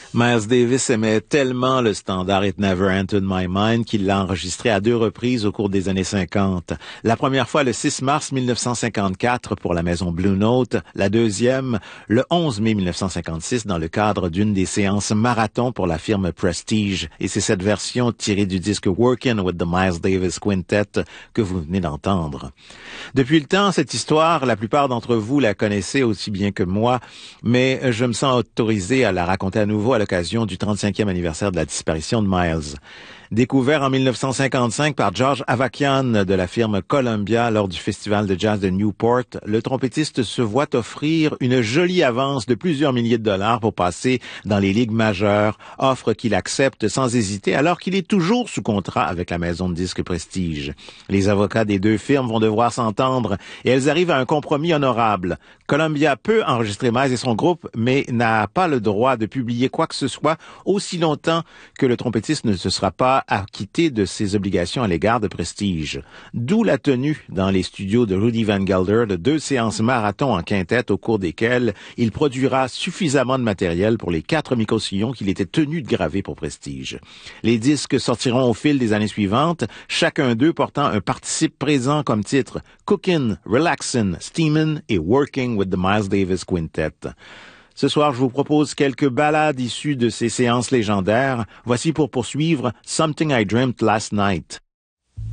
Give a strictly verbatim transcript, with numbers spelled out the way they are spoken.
Miles Davis aimait tellement le standard It Never Entered My Mind qu'il l'a enregistré à deux reprises au cours des années cinquante. La première fois le six mars mille neuf cent cinquante-quatre pour la maison Blue Note, la deuxième le onze mai mille neuf cent cinquante-six dans le cadre d'une des séances marathon pour la firme Prestige. Et c'est cette version tirée du disque Workin' with the Miles Davis Quintet que vous venez d'entendre. Depuis le temps, cette histoire, la plupart d'entre vous la connaissez aussi bien que moi, mais je me sens autorisé à la raconter à nouveau à l'occasion du trente-cinquième anniversaire de la disparition de Miles. Découvert en mille neuf cent cinquante-cinq par George Avakian de la firme Columbia lors du festival de jazz de Newport, le trompettiste se voit offrir une jolie avance de plusieurs milliers de dollars pour passer dans les ligues majeures, offre qu'il accepte sans hésiter alors qu'il est toujours sous contrat avec la maison de disques Prestige. Les avocats des deux firmes vont devoir s'entendre et elles arrivent à un compromis honorable. Columbia peut enregistrer Miles et son groupe, mais n'a pas le droit de publier quoi que ce soit aussi longtemps que le trompettiste ne se sera pas acquitté de ses obligations à l'égard de Prestige. D'où la tenue dans les studios de Rudy Van Gelder de deux séances marathon en quintette au cours desquelles il produira suffisamment de matériel pour les quatre microsillons qu'il était tenu de graver pour Prestige. Les disques sortiront au fil des années suivantes, chacun d'eux portant un participe présent comme titre Cookin', Relaxin', Steamin' et Working with the Miles Davis Quintet. Ce soir, je vous propose quelques ballades issues de ces séances légendaires. Voici pour poursuivre Something I Dreamt Last Night.